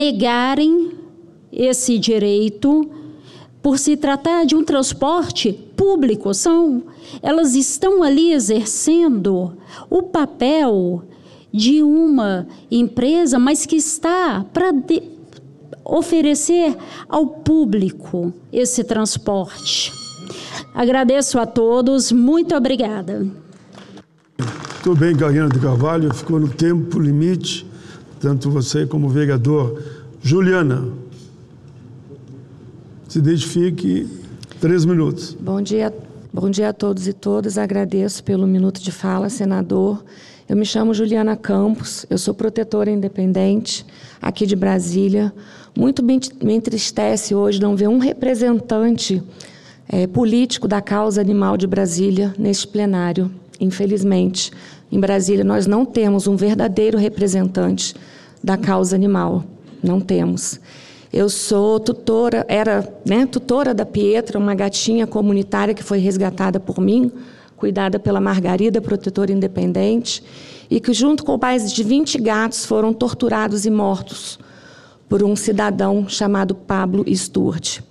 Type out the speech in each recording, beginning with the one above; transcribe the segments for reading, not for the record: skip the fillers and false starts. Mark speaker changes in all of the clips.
Speaker 1: negarem esse direito por se tratar de um transporte público. Elas estão ali exercendo o papel de uma empresa, mas que está para oferecer ao público esse transporte. Agradeço a todos, muito obrigada.
Speaker 2: Tudo bem, Karina de Carvalho, ficou no tempo limite, tanto você como o vereador. Juliana, se identifique, 3 minutos.
Speaker 3: Bom dia a todos e todas, agradeço pelo minuto de fala, senador. Eu me chamo Juliana Campos, eu sou protetora independente aqui de Brasília. Muito me entristece hoje não ver um representante político da causa animal de Brasília neste plenário. Infelizmente, em Brasília nós não temos um verdadeiro representante da causa animal, não temos. Eu sou tutora, tutora da Pietra, uma gatinha comunitária que foi resgatada por mim, cuidada pela Margarida, protetora independente, e que junto com mais de 20 gatos foram torturados e mortos por um cidadão chamado Pablo Sturte.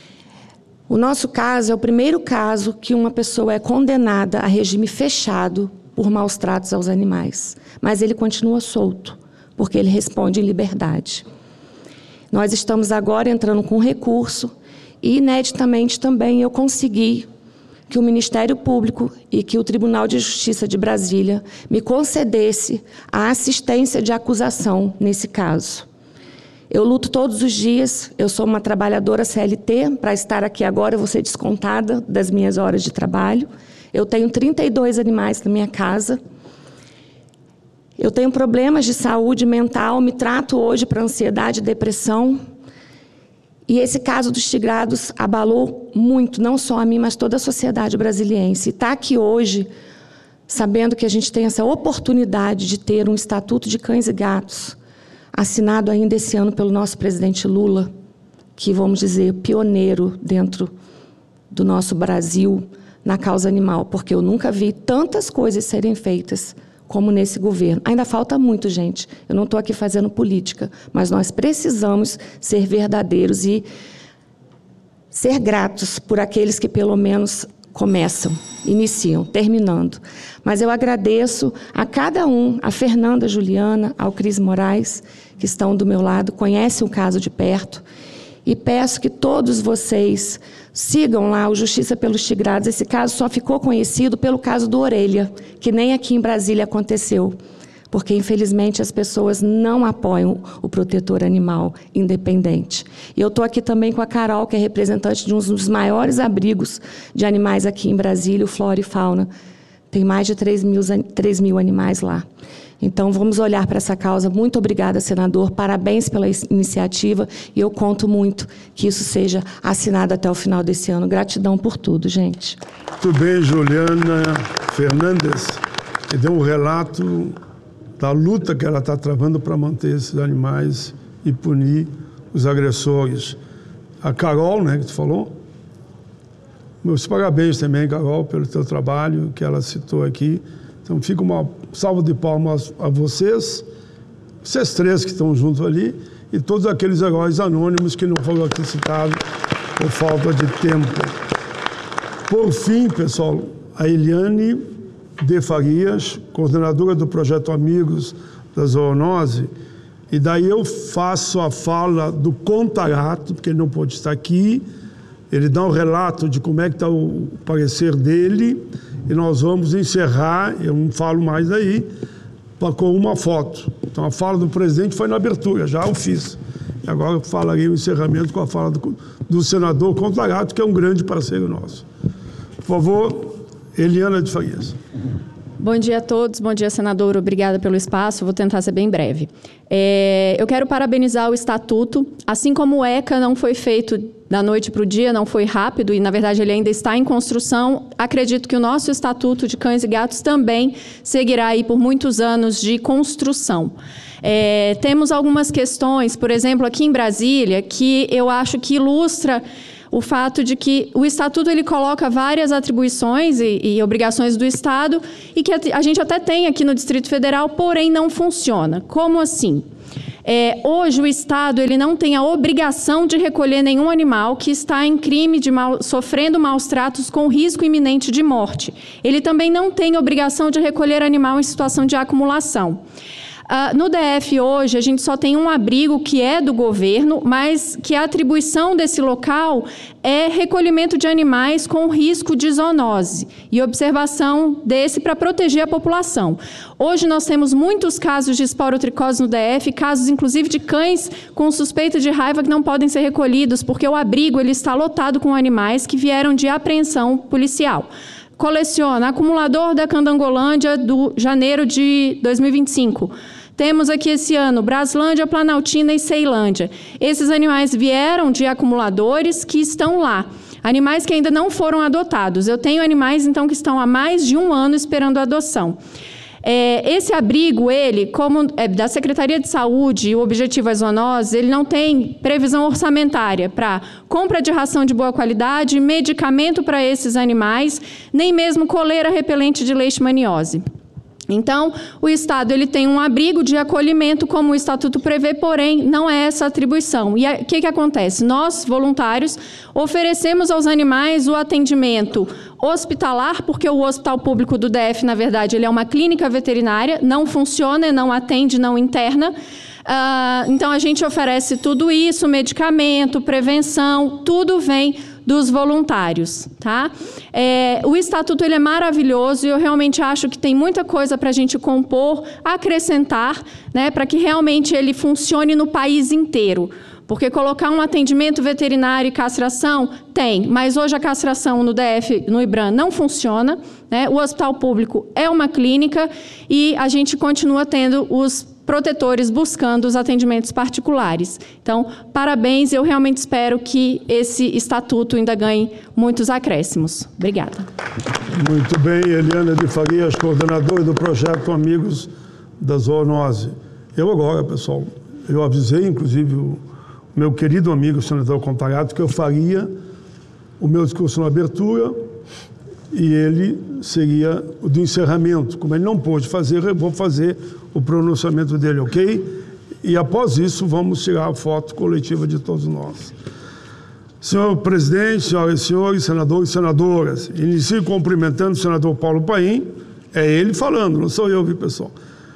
Speaker 3: O nosso caso é o primeiro caso que uma pessoa é condenada a regime fechado por maus tratos aos animais, mas ele continua solto, porque ele responde em liberdade. Nós estamos agora entrando com recurso e, ineditamente, também eu consegui que o Ministério Público e que o Tribunal de Justiça de Brasília me concedesse a assistência de acusação nesse caso. Eu luto todos os dias, eu sou uma trabalhadora CLT, para estar aqui agora eu vou ser descontada das minhas horas de trabalho. Eu tenho 32 animais na minha casa. Eu tenho problemas de saúde mental, me trato hoje para ansiedade e depressão. E esse caso dos tigrados abalou muito, não só a mim, mas toda a sociedade brasiliense. E estar aqui hoje, sabendo que a gente tem essa oportunidade de ter um Estatuto de Cães e Gatos, assinado ainda esse ano pelo nosso presidente Lula, que, vamos dizer, pioneiro dentro do nosso Brasil na causa animal, porque eu nunca vi tantas coisas serem feitas como nesse governo. Ainda falta muito, gente. Eu não estou aqui fazendo política, mas nós precisamos ser verdadeiros e ser gratos por aqueles que, pelo menos, começam, iniciam, terminando. Mas eu agradeço a cada um, a Fernanda, a Juliana, ao Cris Moraes, que estão do meu lado, conhecem o caso de perto, e peço que todos vocês sigam lá o Justiça pelos Tigrados. Esse caso só ficou conhecido pelo caso do Orelha, que nem aqui em Brasília aconteceu, porque, infelizmente, as pessoas não apoiam o protetor animal independente. E eu estou aqui também com a Carol, que é representante de um dos maiores abrigos de animais aqui em Brasília, o Flora e Fauna. Tem mais de 3 mil animais lá. Então, vamos olhar para essa causa. Muito obrigada, senador. Parabéns pela iniciativa. E eu conto muito que isso seja assinado até o final desse ano. Gratidão por tudo, gente.
Speaker 2: Muito bem, Juliana Fernandes, que deu um relato da luta que ela está travando para manter esses animais e punir os agressores. A Carol, né, que tu falou, meus parabéns também, Carol, pelo teu trabalho que ela citou aqui. Então fica uma salva de palmas a vocês três que estão juntos ali, e todos aqueles heróis anônimos que não foram aqui citados por falta de tempo. Por fim, pessoal, a Eliane de Farias, coordenadora do Projeto Amigos da Zoonose, e daí eu faço a fala do Contarato, porque ele não pode estar aqui, ele dá um relato de como é que está o parecer dele, e nós vamos encerrar, eu não falo mais daí, com uma foto. Então a fala do presidente foi na abertura, já eu fiz. E agora eu falarei o encerramento com a fala do senador Contarato, que é um grande parceiro nosso. Por favor, Eliana de Farias.
Speaker 4: Bom dia a todos, bom dia, senador, obrigada pelo espaço, vou tentar ser bem breve. Eu quero parabenizar o Estatuto, assim como o ECA não foi feito da noite para o dia, não foi rápido e, na verdade, ele ainda está em construção. Acredito que o nosso Estatuto de Cães e Gatos também seguirá aí por muitos anos de construção. Temos algumas questões, por exemplo, aqui em Brasília, que eu acho que ilustra o fato de que o Estatuto ele coloca várias atribuições e obrigações do Estado e que a gente até tem aqui no Distrito Federal, porém não funciona. Como assim? Hoje o Estado ele não tem a obrigação de recolher nenhum animal que está em crime sofrendo maus tratos com risco iminente de morte. Ele também não tem obrigação de recolher animal em situação de acumulação. No DF hoje, a gente só tem um abrigo que é do governo, mas que a atribuição desse local é recolhimento de animais com risco de zoonose e observação desse para proteger a população. Hoje nós temos muitos casos de esporotricose no DF, casos inclusive de cães com suspeita de raiva que não podem ser recolhidos, porque o abrigo ele está lotado com animais que vieram de apreensão policial. Coleciona acumulador da Candangolândia do janeiro de 2025. Temos aqui esse ano Braslândia, Planaltina e Ceilândia. Esses animais vieram de acumuladores que estão lá. Animais que ainda não foram adotados. Eu tenho animais, então, que estão há mais de 1 ano esperando a adoção. Esse abrigo, ele, como é da Secretaria de Saúde, o objetivo é zoonose, ele não tem previsão orçamentária para compra de ração de boa qualidade, medicamento para esses animais, nem mesmo coleira repelente de leishmaniose. Então, o Estado ele tem um abrigo de acolhimento, como o Estatuto prevê, porém, não é essa atribuição. E o que acontece? Nós, voluntários, oferecemos aos animais o atendimento hospitalar, porque o Hospital Público do DF, na verdade, ele é uma clínica veterinária, não funciona, não atende, não interna. Então, a gente oferece tudo isso, medicamento, prevenção, tudo vem dos voluntários, tá? O Estatuto ele é maravilhoso e eu realmente acho que tem muita coisa para a gente compor, acrescentar, né, para que realmente ele funcione no país inteiro. Porque colocar um atendimento veterinário e castração, tem, mas hoje a castração no DF, no IBRAM, não funciona, né? O hospital público é uma clínica e a gente continua tendo os protetores buscando os atendimentos particulares. Então, parabéns, eu realmente espero que esse estatuto ainda ganhe muitos acréscimos. Obrigada.
Speaker 2: Muito bem, Eliana de Farias, coordenadora do projeto Amigos da Zoonose. Eu agora, pessoal, eu avisei, inclusive, o meu querido amigo, o senador Contarato, que eu faria o meu discurso na abertura e ele seria o do encerramento. Como ele não pôde fazer, eu vou fazer o pronunciamento dele, ok? E após isso, vamos tirar a foto coletiva de todos nós. Senhor presidente, senhoras e senhores, senadores e senadoras, inicio cumprimentando o senador Paulo Paim, é ele falando, não sou eu, viu, pessoal?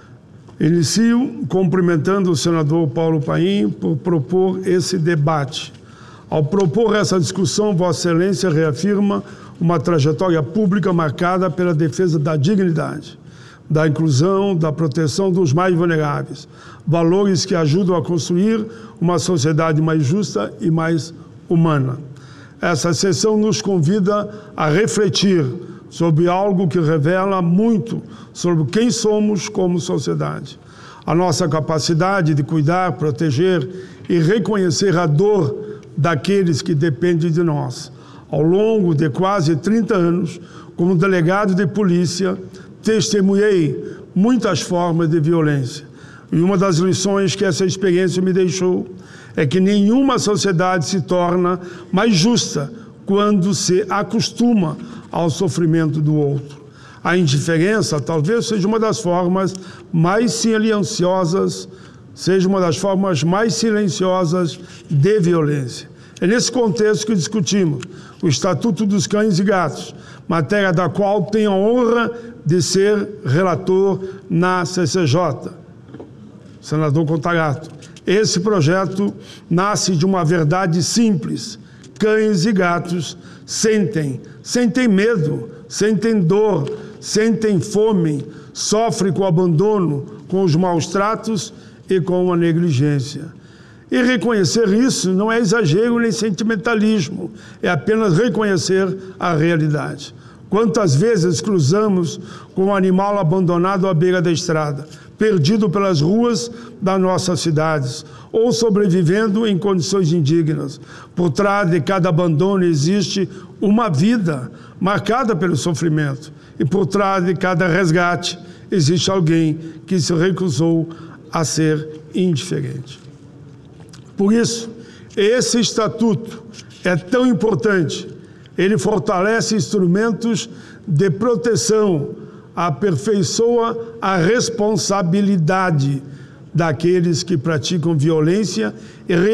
Speaker 2: Inicio cumprimentando o senador Paulo Paim por propor esse debate. Ao propor essa discussão, Vossa Excelência reafirma uma trajetória pública marcada pela defesa da dignidade, da inclusão, da proteção dos mais vulneráveis, valores que ajudam a construir uma sociedade mais justa e mais humana. Essa sessão nos convida a refletir sobre algo que revela muito sobre quem somos como sociedade. A nossa capacidade de cuidar, proteger e reconhecer a dor daqueles que dependem de nós. Ao longo de quase 30 anos, como delegado de polícia, testemunhei muitas formas de violência. E uma das lições que essa experiência me deixou é que nenhuma sociedade se torna mais justa quando se acostuma ao sofrimento do outro. A indiferença talvez seja uma das formas mais silenciosas, de violência. É nesse contexto que discutimos o Estatuto dos Cães e Gatos, matéria da qual tenho a honra de ser relator na CCJ. Senador Contarato, esse projeto nasce de uma verdade simples. Cães e gatos sentem medo, sentem dor, sentem fome, sofrem com o abandono, com os maus tratos e com a negligência. E reconhecer isso não é exagero nem sentimentalismo, é apenas reconhecer a realidade. Quantas vezes cruzamos com um animal abandonado à beira da estrada, perdido pelas ruas das nossas cidades, ou sobrevivendo em condições indignas. Por trás de cada abandono existe uma vida marcada pelo sofrimento. E por trás de cada resgate existe alguém que se recusou a ser indiferente. Por isso, esse estatuto é tão importante. Ele fortalece instrumentos de proteção, aperfeiçoa a responsabilidade daqueles que praticam violência e